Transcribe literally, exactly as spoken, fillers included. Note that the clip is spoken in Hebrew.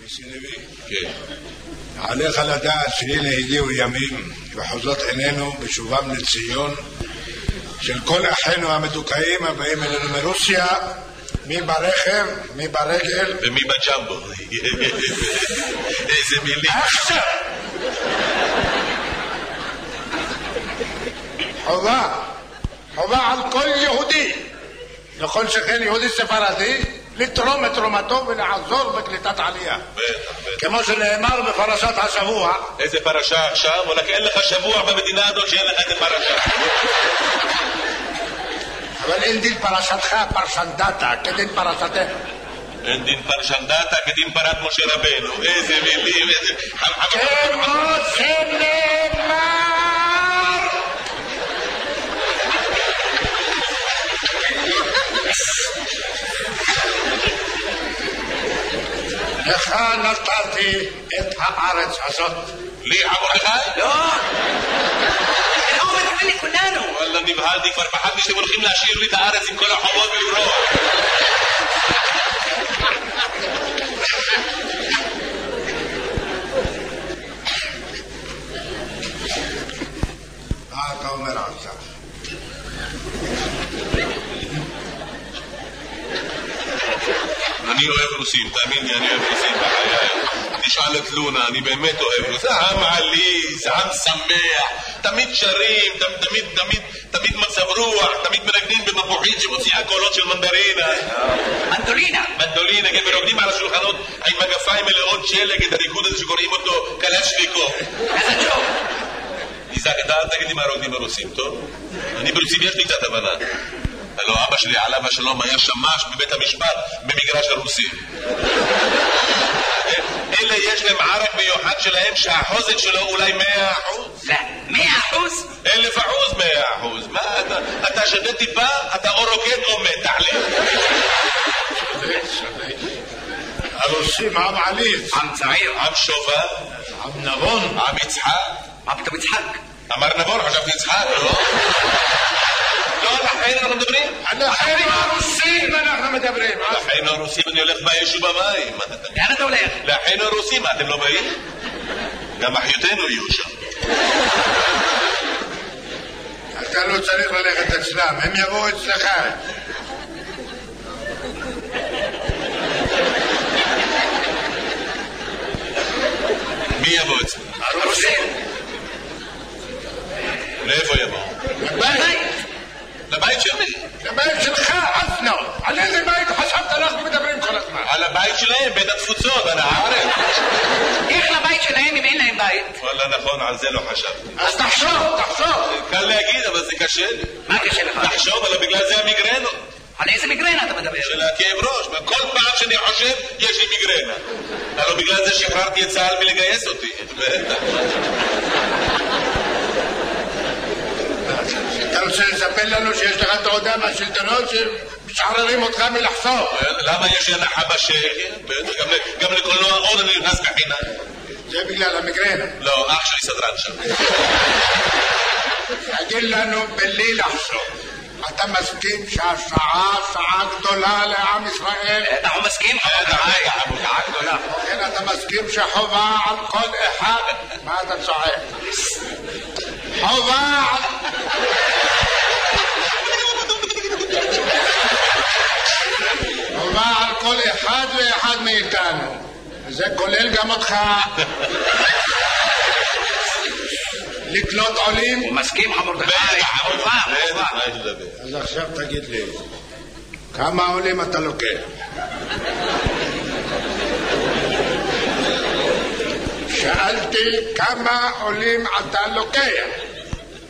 ניסי לוי. כן. עליך לדעת שהנה הגיעו ימים וחוזות עינינו בשובם לציון של כל אחינו המדוכאים הבאים אלינו מרוסיה, מי ברכב, מי ברגל ומי בג'מבו. איזה מילים. עכשיו חובה חובה על כל יהודי, לכל שכן יהודי ספרדי, לתרום את תרומתו ולעזור בקליטת עלייה, כמו שנאמר בפרשת השבוע. איזה פרשה עכשיו? ולכן אין לך שבוע במדינה הזאת שאין לך איזה פרשה. אבל אין דין פרשתך פרשנדתה כדין פרשתך. אין דין פרשנדתה כדין פרת משה רבנו. איזה מילים, איזה... כמו שנאמר לך נתתי את הארץ הזאת. לי עבורך? לא, זה לא עומד עלי כולנו. וואלה נבהלתי, כבר פחדתי שאתם הולכים להשאיר לי את הארץ עם כל החובות ולברוח. מה אתה אומר עכשיו? אני אוהב רוסים, תאמין לי, אני אוהב רוסים בחיי. תשאל את לונה, אני באמת אוהב רוסים. זה עם עליז, עם שמח, תמיד שרים, תמיד, תמיד, תמיד מצב רוח, תמיד מנגנים במפוחית שמוציאה קולות של מנדרינה. מנדולינה. מנדולינה, כן, ורוקדים על השולחנות עם מגפיים מלאות שלג, את הריקוד הזה שקוראים אותו קלצ'ניקוב. איזה ג'וב. איזק, אתה אל תגיד לי מה רוקדים הרוסים, טוב? אני ברוסים יש לי קצת הבנה. הלוא אבא שלי עליו השלום היה שמש בבית המשפט במגרש הרוסים. אלה יש להם ערק מיוחד שלהם שהחוזק שלו אולי מאה אחוז. לא, מאה אחוז? אלף אחוז מאה אחוז. מה אתה, אתה שדה טיפה, אתה או רוקד או מת, תחליט. הרוסים עם עליז, עם צעיר, עם שובב, עם נבון, עם יצחק. מה פתאום יצחק? אמר נבון, חשבתי יצחק, לא? לא, על החיים אנחנו מדברים? על החיים הרוסים אנחנו מדברים. על החיים הרוסים אני הולך באש ובמים. לאן אתה הולך? לחיים הרוסים, מה אתם לא באים? גם אחיותינו יהיו שם. אתה לא צריך ללכת אצלם, הם יבואו אצלך. מי יבוא אצלם? הרוסים. לאיפה יבוא? לבית. לבית שלי. לבית שלך, אסנו. על איזה בית חשבת אנחנו מדברים כל הזמן? על הבית שלהם, בית התפוצות, על הארץ. איך לבית שלהם אם אין להם בית? וואלה נכון, על זה לא חשבתי. אז תחשוב, תחשוב. קל להגיד, אבל זה קשה לי. מה קשה לך? תחשוב, אבל בגלל זה המגרנות. על איזה מיגרנה אתה מדבר? של הכאב ראש. כל פעם שאני חושב, יש לי מיגרנה. הלוא בגלל זה שחררתי את צה"ל מלגייס אותי. אתה רוצה לספר לנו שיש לך תעודה מהשלטונות שמשחררים אותך מלחשוב? למה יש הנחה בשקל? גם לקולנוע עוד אני נכנס בחינם. זה בגלל המגרנה. לא, אח שלי סדרן שם. תגיד לנו בלי לחשוב, אתה מסכים שהשעה שעה גדולה לעם ישראל? אנחנו מסכים, שעה גדולה. כן, אתה מסכים שחובה על כל אחד? מה אתה צועק? חובה על... חובה על כל אחד ואחד מאיתנו, זה כולל גם אותך, לקלוט עולים. הוא מסכים חמורדכי, חובה, חובה. אז עכשיו תגיד לי, כמה עולים אתה לוקח? שאלתי כמה עולים אתה לוקח.